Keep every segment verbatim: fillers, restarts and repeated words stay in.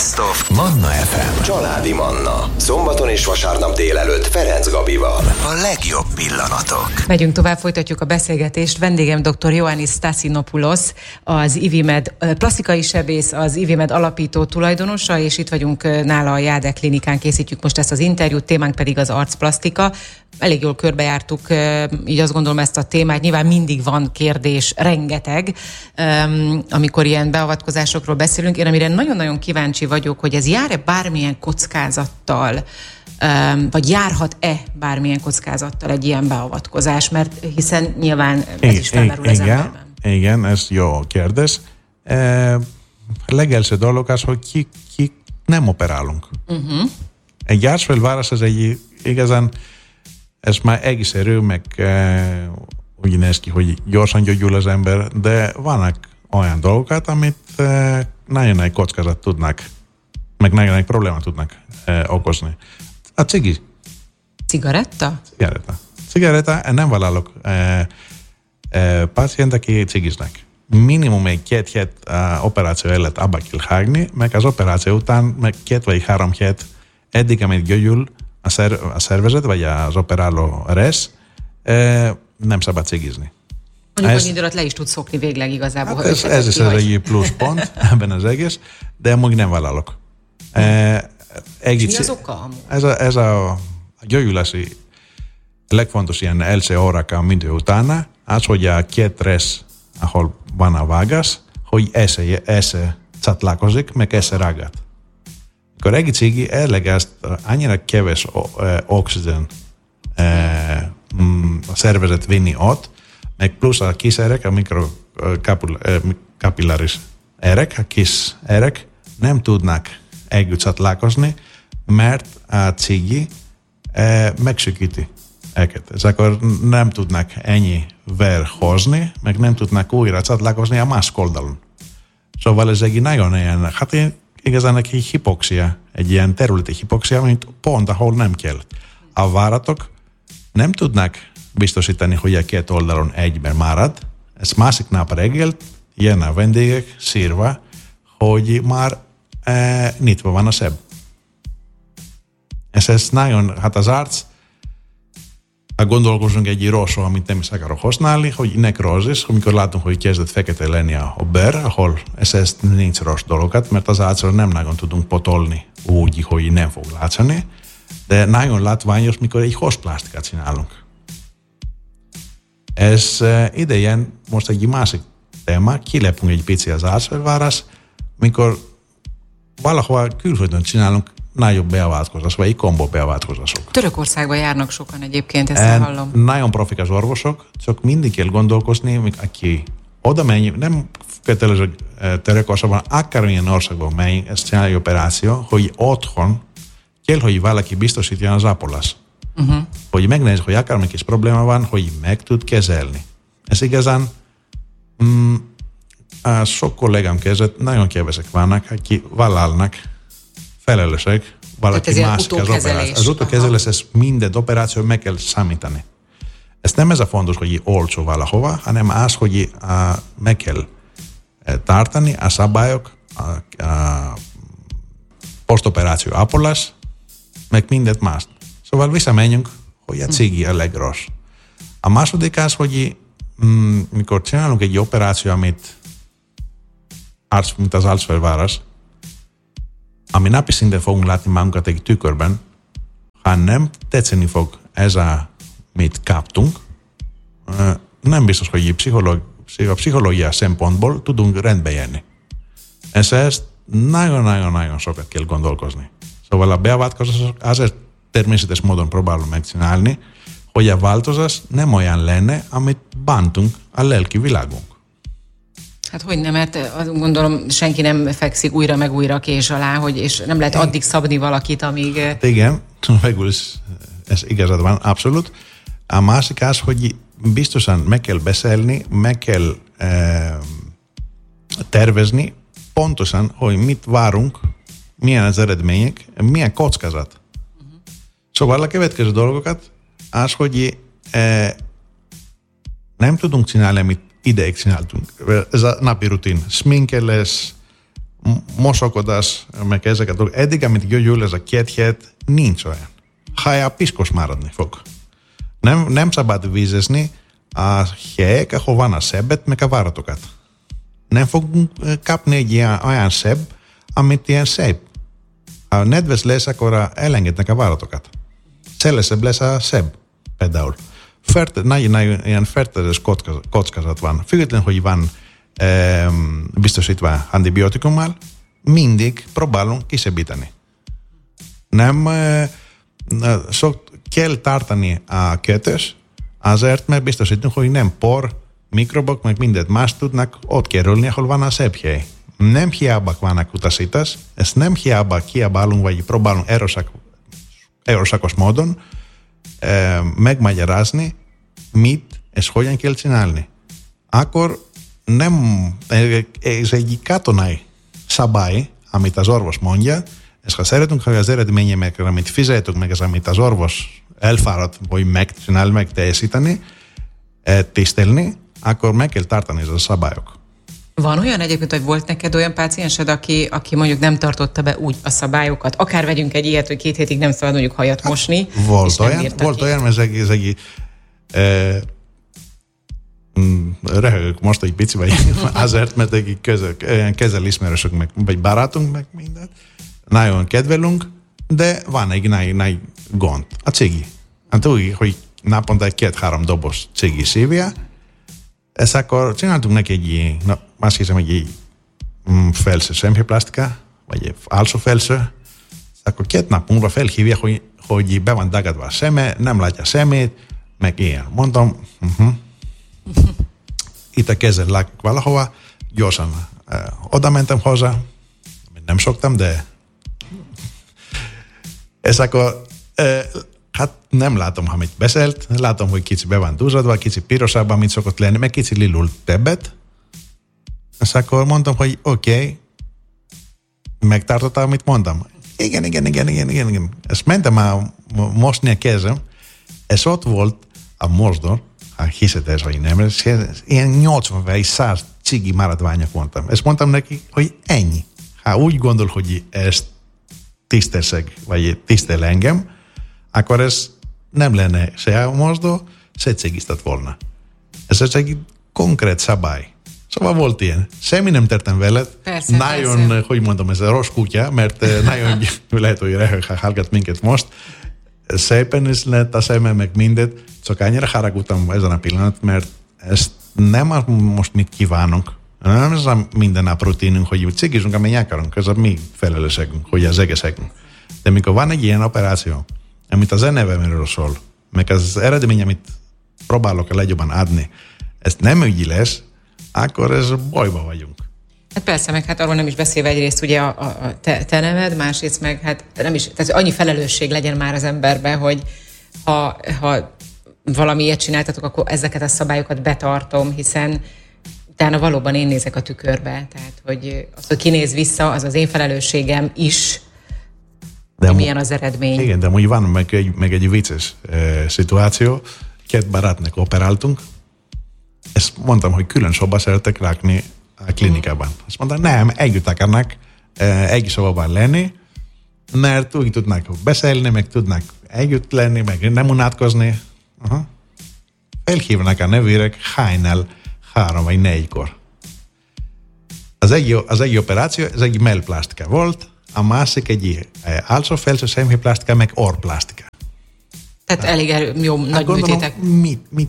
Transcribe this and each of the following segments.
Best of Manna ef em. Családi Manna. Szombaton és vasárnap délelőtt Ferenc Gabival. A legjobb pillanatok. Megyünk tovább, folytatjuk a beszélgetést. Vendégem dr. Ioannis Stassinopoulos, az Ivimed plastikai sebész, az Ivimed alapító tulajdonosa, és itt vagyunk nála a Jáde klinikán, készítjük most ezt az interjút, témánk pedig az arcplasztika. Elég jól körbejártuk, így azt gondolom, ezt a témát. Nyilván mindig van kérdés, rengeteg, amikor ilyen beavatkozásokról beszélünk. Én amire nagyon-nagyon kíváncsi vagyok, hogy ez jár-e bármilyen kockázattal, vagy járhat-e bármilyen kockázattal egy ilyen beavatkozás, mert hiszen nyilván ez is felmerül az emberben. Igen, ez jó kérdés. E, legelső dolog az, hogy ki, ki nem operálunk. Uh-huh. Egy arcfelvárás az egy igazán, ez már egészszerű, meg e, úgy néz ki, hogy gyorsan gyógyul az ember, de vannak olyan dolgokat, amit e, nagyon nagy kockázat tudnak, meg nagyon nagy problémát tudnak e, okozni. A cigi. Cigaretta? Cigaretta. Cigaretta, nem vállalok e, e, pacientek, aki cigiznek. Minimum egy két hét uh, operáció előtt abba kell hágni, meg az operáció után meg két vagy három hét eddig, amit gyógyul a, szer, a szervezet, vagy az operáló rész, e, nem szabad cigizni. Mondjuk, hogy időt le is tud szokni végleg igazából. Hát ez ez is egy pluszpont ebben az egész, de amúgy nem vállalok. E, És mi az oka? Ez a, ez a, a gyógyulási legfontos ilyen első órákkal mindő utána, az, hogy a két rész, ahol van a vágás, hogy esze, esze csatlakozik, meg esze ragad. Akkor egy cigi elegást annyira kevés oxigén e, a szervezet vinni ott, meg plusz a kis erek, a mikrokapillaris erek, a kis erek nem tudnak együtt csatlakozni, mert a cigi e, megsükíti őket. És akkor nem tudnak ennyi vér hozni, meg nem tudnak újra csatlakozni a másik oldalon. Szóval ez egy nagyon ilyen, hát igazán egy hipoxia, egy ilyen területi hipoxia, mint pont ahol nem kell. A váratok nem tudnak biztosítani, hogy a két oldalon egyben marad. Ez másik nap reggel jön a vendégek szírva, hogy már e, nyitva van a szebb. Ez, ez nagyon, hát az arc, ha gondolkozunk egy rósó, amit nem is akarok használni, hogy nekrózis, amikor látunk, hogy kezdett fekete lenni a, a bőr, ahol ez, ez nincs rossz dolgokat, mert az arcról nem nagyon tudunk potolni úgy, hogy nem fog látszani, de nagyon látványos, mikor egy hostplasztikát csinálunk. Ez uh, idején most egy másik téma, kilepünk egy pici az arcfelvárás, mikor valahol külföldön csinálunk nagyobb beavatkozás, vagy egy kombó beavatkozások. Törökországban járnak sokan egyébként, ezt en, hallom. Nagyon profik az orvosok, csak mindig kell gondolkozni, aki oda megy, nem kötelező Törökországban, akármilyen országban megy, ezt csinálja operáció, hogy otthon kell, hogy valaki biztosítja az ápolás. Uh-huh. Hogy megnéz, hogy akármilyen kis probléma van, hogy meg tud kezelni. Ez igazán mm, a sok kollégám között nagyon kevesek vannak, akik vállalnak felelősek, valaki másik az operáció. Az utókezelés, ez minden operáció meg kell számítani. Ez nem ez a fontos, hogy olcsó valahova, hanem az, hogy a, meg kell tartani a szabályok, a, a posztoperáció ápolás, meg mindent más. Szóval visszamenjünk, hogy a cigi a legrossz. A második az, hogy mm, mikor csinálunk egy operáció, amit arc, mint az arcfelvárás, ami napi szinten fogunk látni magunkat egy tükörben, ha nem tetszeni fog ez a, mit kaptunk, nem biztos, hogy pszichológ, a pszichológia szempontból tudunk rendbe jönni. Ez ezt nagyon-nagyon-nagyon sokat kell gondolkozni. Szóval a beavatkozások azért természetes módon próbálom megcsinálni, hogy a változás nem olyan lenne, amit bántunk a lelki világunk. Hát hogy nem, mert gondolom senki nem fekszik újra meg újra kés alá, hogy, és nem lehet addig szabni valakit, amíg... Hát igen, végül is ez igazad van, abszolút. A másik az, hogy biztosan meg kell beszélni, meg kell eh, tervezni pontosan, hogy mit várunk, milyen az eredmények, milyen kockázat. Uh-huh. Szóval a következő dolgokat az, hogy eh, nem tudunk csinálni, amit ideig csináltunk. Ez a napi rutin. Sminkelés, mosokodás, meg ezeket dolgok. Eddig, amit gyógyul ez a két hét, nincs olyan. Haja piszkos maradni fog. Nem, nem szabad vízezni a helyek, ahol van a szebbet, meg a váratokat. Nem fogunk kapni egy ilyen, olyan szebb, amit ilyen szép. Ha nedves lesz, akkor elengednek a váratokat. Szeleszebb lesz a szebb, például. Fert, nagyon-nagyon ilyen fertőzés kockázat van. Függetlenül, hogy van e, biztosítva antibiotikummal, mindig próbálunk kisebbíteni. Nem e, sok kell tartani a kötös, azért, mert biztosítunk, hogy nem por, mikrobok, meg mindent más tudnak ott kerülni, ahol van a szebb hely. Nem hiába vannak utasítás, ezt nem hiába kiabálunk, vagy próbálunk erőszak, erőszakos módon e, megmagyarázni, mit és hogyan kell csinálni. Akkor nem, ez egy katonai szabály, amit az orvos mondja, és ha szeretünk, hogy az eredménye meg, amit fizetünk, meg az, amit az orvos elfáradt, hogy megcsinál, meg teljesíteni, tisztelni, akkor meg kell tartani ezzel a szabályok. Van olyan egyébként, hogy volt neked olyan páciensed, aki, aki mondjuk nem tartotta be úgy a szabályokat? Akár vegyünk egy ilyet, hogy két hétig nem szabad mondjuk hajat mosni. Hát, volt olyan, volt olyan, ez egy, ez egy e, röhögök most, hogy pici vagy azért, mert egy közök, olyan kezelismerősök, meg, vagy barátunk, meg mindent. Nagyon kedvelünk, de van egy nagy, nagy gond. A cigi. Hát úgy, hogy naponta egy két-három dobos cigi szívja, ezt akkor csináltunk neki egy, na, azt hiszem, egy felső szemhéjplasztika, vagy egy alsó felső, akkor két nap múlva felhívja, hogy, hogy be van dagadva a szeme, nem látja a szemét, meg ilyen. Mondom, uh-huh. Itt a kezed lakik valahova, gyorsan uh, oda mentem hozzá, nem szoktam, de ez akkor uh, hát nem látom, ha mit beszélt, látom, hogy kicsi be van dúzadva, kicsi pirosabban, mint szokott lenni, meg kicsi lilult többet. És akkor mondtam, hogy oké, okay, megtartottál, amit mondtam. Igen, igen, igen, igen, igen, igen. És mentem a mosni a kezem, és ott volt a mosdor, ha hiszed ez, vagy nem, és ilyen nyolcvan vagy száz cigi maradványok mondtam. És mondtam neki, hogy ennyi. Ha úgy gondol, hogy ezt tisztelszeg, vagy tisztel engem, akkor ez nem lenne se a mosdó, se cigiztat volna. Ez egy konkrét szabály. Szóval volt ilyen. Semmi nem tettem veled. Persze, nagyon, persze. hogy mondom, ez a rossz kutya, mert nagyon lehet, hogy röhög, ha hallgat minket most. Szépen is lett a szemem, meg mindet. Csak annyira haragudtam ezen a pillanat, mert ezt nem most mit kívánunk. Nem ez a minden nap rutinunk, hogy cigizunk, amit akarunk. Ez a mi felelősségünk, hogy az egészségünk. De mikor van egy ilyen operáció, amit az nevemről szól, meg az eredmény, amit próbálok a legjobban adni, ezt nem ügyi lesz, akkor ez bajba vagyunk. Hát persze, meg hát arról nem is beszélve egyrészt ugye a, a te, te neved, másrészt meg hát nem is, tehát annyi felelősség legyen már az emberben, hogy ha, ha valami ilyet csináltatok, akkor ezeket a szabályokat betartom, hiszen utána valóban én nézek a tükörbe, tehát hogy az, hogy kinéz vissza, az az én felelősségem is, de hogy milyen az eredmény. Igen, de úgy van meg egy, meg egy vicces e, szituáció. Két barátnak operáltunk, ezt mondtam, hogy külön szoba szeretek rakni a klinikában. Azt mondtam, nem, együtt akarnak e, egy szobában lenni, mert úgy tudnak beszélni, meg tudnak együtt lenni, meg nem unatkozni. Aha. Felhívnak a nővérek hajnal három vagy négykor. Az egy, az egy operáció, ez egy mellplasztika volt, a másik egy alsó felső szemhéjplasztika, meg orrplasztika. Tehát elég erő, jó, hát nagy gondolom, műtétek. Mit, mit?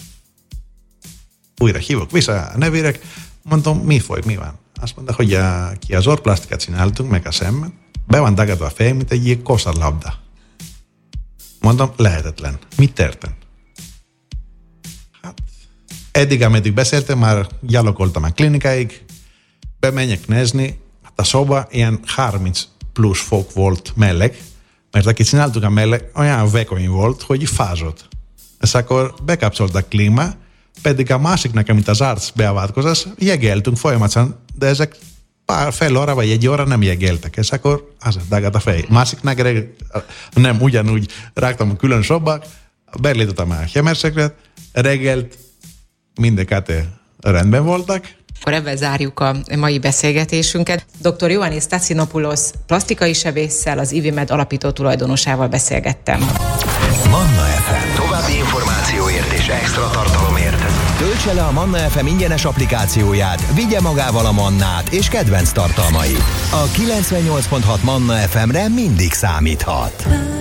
Újra hívok vissza a nevérek, mondom, mi folyik, mi van? Azt mondta, hogy a, ki az orrplasztikát csináltunk, meg a szemben, be van dagadva a fej, mint egy ilyen kosarlabda. Mondom, lehetetlen. Mit történt? Hát, eddig, ameddig beszéltem, már gyalogoltam a klinikáig, bemenjek nézni, hát a szoba ilyen harminc plusz fok volt meleg, mert aki csináltuk a meleg, olyan vékony volt, hogy fázott. És akkor bekapcsolt a klíma, pedig a másiknak, amit az arc beavatkozás, jegeltünk folyamatosan, de ezek pár fél óra vagy egy óra nem jegeltek, és akkor azért dagadt a fej. Másiknak nem ugyanúgy rágtam a külön sobba, beállítottam a hemérsékletet, reggelt minden kettő rendben voltak, Akkor ebben zárjuk a mai beszélgetésünket. doktor Ioannis Stassinopoulos plastikai sebésszel, az Ivimed alapító tulajdonosával beszélgettem. Manna ef em. További információért és extra tartalomért töltse le a Manna ef em ingyenes applikációját, vigye magával a Mannát és kedvenc tartalmait. A kilencvennyolc pont hat Manna ef emre mindig számíthat.